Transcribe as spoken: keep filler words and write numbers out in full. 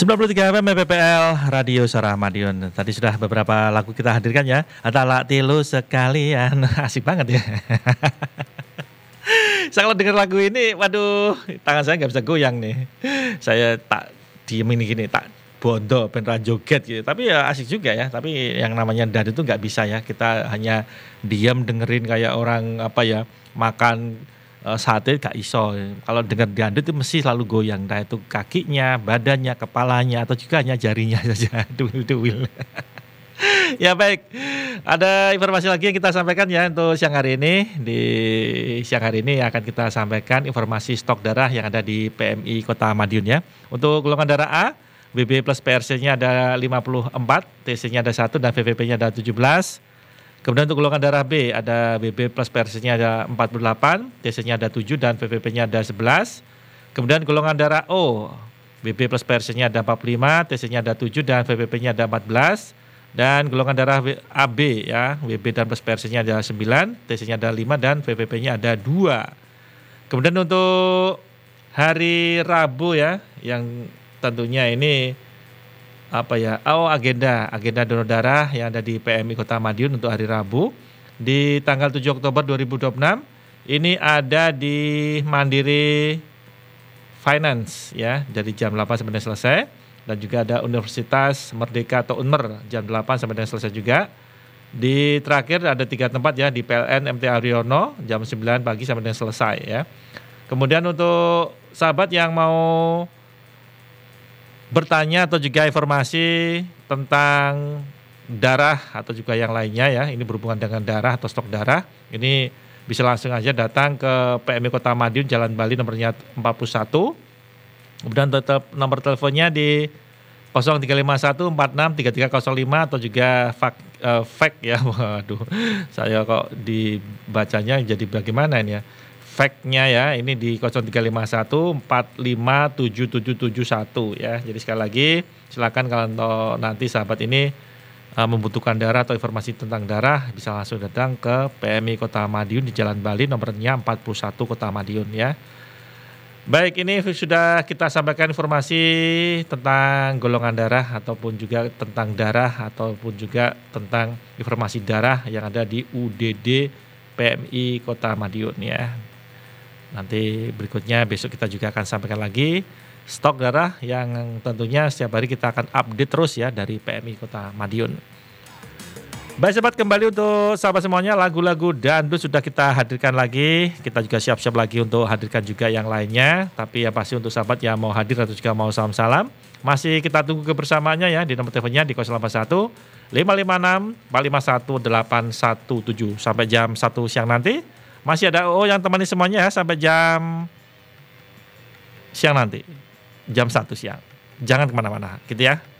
sembilan puluh tiga F M P P L Radio Suara Madiun. Tadi sudah beberapa lagu kita hadirkan ya. Ada lak tilu sekalian. Asik banget ya. Saya kalau dengar lagu ini, waduh, tangan saya nggak bisa goyang nih. Saya tak diemin gini, tak bondo, beneran joget gitu. Tapi ya asik juga ya. Tapi yang namanya dangdut itu nggak bisa ya. Kita hanya diam dengerin kayak orang apa ya, makan uh, sate gak iso. Kalau dengar dangdut itu mesti selalu goyang. Entah itu kakinya, badannya, kepalanya, atau juga hanya jarinya saja. Duwil-duwil. Ya baik, ada informasi lagi yang kita sampaikan ya untuk siang hari ini. Di siang hari ini akan kita sampaikan informasi stok darah yang ada di P M I Kota Madiun ya. Untuk golongan darah A, B B plus P R C-nya ada lima puluh empat, T C-nya ada satu dan V V P-nya ada tujuh belas. Kemudian untuk golongan darah B ada B B plus P R C-nya ada empat puluh delapan, T C-nya ada tujuh dan V V P-nya ada sebelas. Kemudian golongan darah O, B B plus P R C-nya ada empat puluh lima, T C-nya ada tujuh dan V V P-nya ada empat belas. Dan golongan darah A B ya, W B dan plus P R C-nya ada sembilan, T C-nya ada lima dan V V P-nya ada dua. Kemudian untuk hari Rabu ya, yang tentunya ini apa ya? Oh, agenda, agenda donor darah yang ada di P M I Kota Madiun untuk hari Rabu di tanggal tujuh Oktober dua ribu dua puluh enam. Ini ada di Mandiri Finance ya, dari jam delapan sampai selesai. Dan juga ada Universitas Merdeka atau Unmer jam delapan sampai dengan selesai juga. Di terakhir ada tiga tempat ya, di P L N M T Haryono jam sembilan pagi sampai dengan selesai ya. Kemudian untuk sahabat yang mau bertanya atau juga informasi tentang darah atau juga yang lainnya ya, ini berhubungan dengan darah atau stok darah, ini bisa langsung aja datang ke P M I Kota Madiun Jalan Bali nomornya empat puluh satu. Kemudian tetap nomor teleponnya di nol tiga lima satu empat enam tiga tiga nol lima atau juga fax, uh, fax ya. Waduh, saya kok dibacanya jadi bagaimana ini ya. Faxnya ya, ini di nol tiga lima satu empat lima tujuh tujuh tujuh satu ya. Jadi sekali lagi silakan kalau nanti sahabat ini uh, membutuhkan darah atau informasi tentang darah bisa langsung datang ke P M I Kota Madiun di Jalan Bali nomornya empat puluh satu Kota Madiun ya. Baik, ini sudah kita sampaikan informasi tentang golongan darah ataupun juga tentang darah ataupun juga tentang informasi darah yang ada di U D D P M I Kota Madiun ya. Nanti berikutnya besok kita juga akan sampaikan lagi stok darah yang tentunya setiap hari kita akan update terus ya dari P M I Kota Madiun. Baik sahabat, kembali untuk sahabat semuanya, lagu-lagu dangdut sudah kita hadirkan lagi. Kita juga siap-siap lagi untuk hadirkan juga yang lainnya. Tapi ya pasti untuk sahabat yang mau hadir atau juga mau salam-salam, masih kita tunggu kebersamaannya ya di nomor teleponnya di nol delapan satu lima lima enam empat lima satu delapan satu tujuh sampai jam satu siang nanti. Masih ada oh yang temani semuanya ya sampai jam siang nanti. Jam satu siang. Jangan kemana-mana gitu ya.